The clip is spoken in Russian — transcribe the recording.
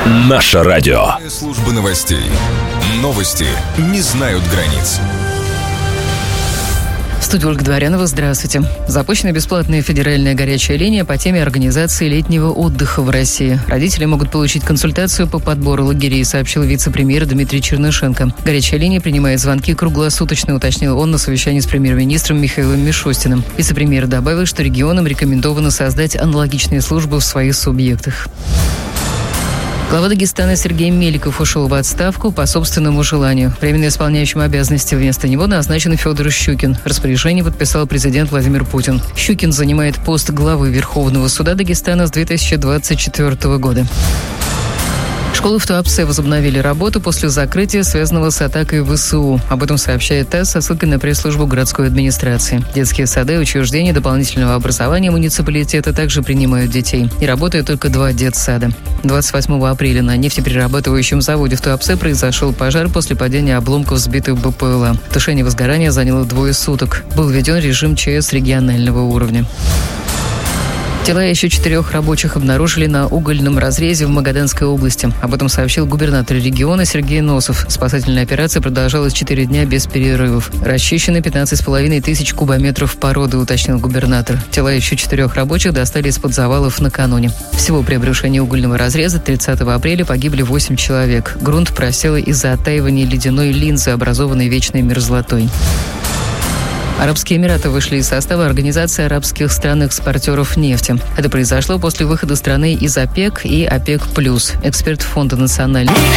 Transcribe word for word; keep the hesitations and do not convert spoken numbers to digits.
Наше радио. Служба новостей. Новости не знают границ. В студии Ольга Дворянова. Здравствуйте. Запущена бесплатная федеральная горячая линия по теме организации летнего отдыха в России. Родители могут получить консультацию по подбору лагерей, сообщил вице-премьер Дмитрий Чернышенко. Горячая линия принимает звонки круглосуточно, уточнил он на совещании с премьер-министром Михаилом Мишустиным. Вице-премьер добавил, что регионам рекомендовано создать аналогичные службы в своих субъектах. Глава Дагестана Сергей Меликов ушел в отставку по собственному желанию. Временно исполняющим обязанности вместо него назначен Федор Щукин. Распоряжение подписал президент Владимир Путин. Щукин занимает пост главы Верховного суда Дагестана с две тысячи двадцать четвёртого года. Школы в Туапсе возобновили работу после закрытия, связанного с атакой ВСУ. Об этом сообщает ТАСС со ссылкой на пресс-службу городской администрации. Детские сады и учреждения дополнительного образования муниципалитета также принимают детей. И работают только два детсада. двадцать восьмого апреля на нефтеперерабатывающем заводе в Туапсе произошел пожар после падения обломков сбитых БПЛА. Тушение возгорания заняло двое суток. Был введен режим ЧС регионального уровня. Тела еще четырех рабочих обнаружили на угольном разрезе в Магаданской области. Об этом сообщил губернатор региона Сергей Носов. Спасательная операция продолжалась четыре дня без перерывов. Расчищены пятнадцать с половиной тысяч кубометров породы, уточнил губернатор. Тела еще четырех рабочих достали из-под завалов накануне. Всего при обрушении угольного разреза тридцатого апреля погибли восемь человек. Грунт просел из-за оттаивания ледяной линзы, образованной вечной мерзлотой. Арабские Эмираты вышли из состава Организации арабских стран-экспортеров нефти. Это произошло после выхода страны из ОПЕК и ОПЕК+. Эксперт Фонда национальной